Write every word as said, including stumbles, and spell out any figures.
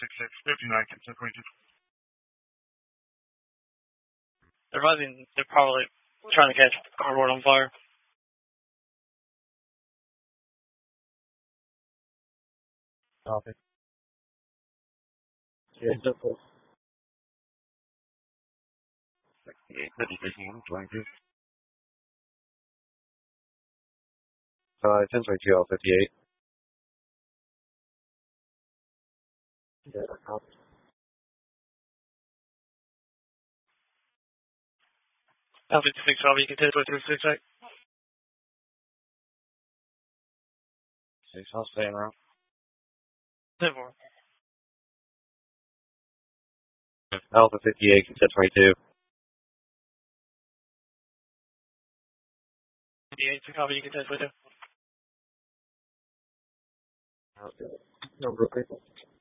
six six, fifty-nine, consent twenty-two. They're probably, they're probably trying to catch cardboard on fire. Copy. Yeah, simple. fifty-eight, twenty-two. Uh, ten twenty-two, L fifty-eight. Yeah, copy. L fifty-six, probably you can take twenty-three, six eight. Six, I'll stay around. ten four. Alpha fifty-eight, consent twenty-two. fifty-eight, so copy, you can take twenty-two. Okay. No, real quick.